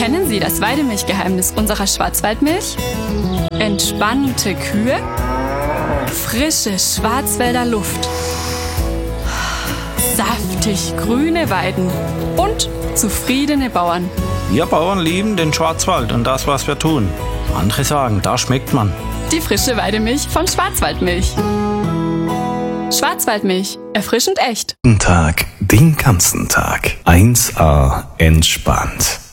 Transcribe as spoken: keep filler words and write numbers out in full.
Kennen Sie das Weidemilchgeheimnis unserer Schwarzwaldmilch? Entspannte Kühe, frische Schwarzwälder Luft, saftig grüne Weiden und zufriedene Bauern. Wir Bauern lieben den Schwarzwald und das, was wir tun. Andere sagen, da schmeckt man. Die frische Weidemilch von Schwarzwaldmilch. Schwarzwaldmilch, erfrischend echt. Guten Tag, den ganzen Tag. eins a entspannt.